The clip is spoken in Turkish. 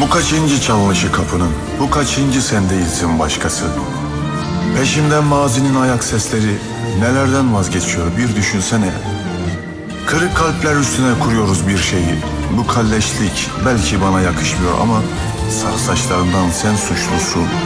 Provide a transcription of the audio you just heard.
Bu kaçıncı çalışı kapının, bu kaçıncı sen değilsin başkası. Peşimden mazinin ayak sesleri nelerden vazgeçiyor bir düşünsene. Kırık kalpler üstüne kuruyoruz bir şeyi. Bu kalleşlik belki bana yakışmıyor ama sarı saçlarından sen suçlusun.